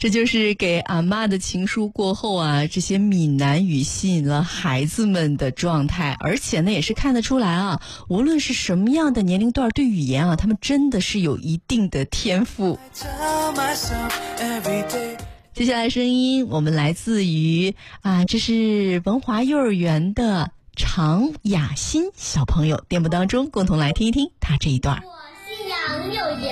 这就是给阿嬷的情书过后啊，这些闽南语吸引了孩子们的状态，而且呢也是看得出来啊，无论是什么样的年龄段，对语言啊他们真的是有一定的天赋。接下来声音我们来自于这是文华幼儿园的常雅欣小朋友，电波当中共同来听一听他这一段。 我姓杨有言。